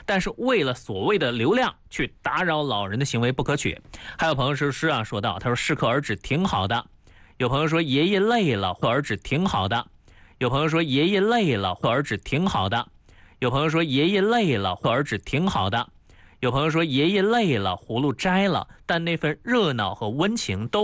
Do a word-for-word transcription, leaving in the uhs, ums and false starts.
但是为了所谓的流量去打扰老人的行为不可取。还有朋友是诗啊说到，他说适可而止挺好的。有朋友说爷爷累了，适可而止挺好的。有朋友说爷爷累了，适可而止挺好的。有朋友说爷爷累了，适可而止挺好的。有朋友说爷爷累了，葫芦摘了，但那份热闹和温情都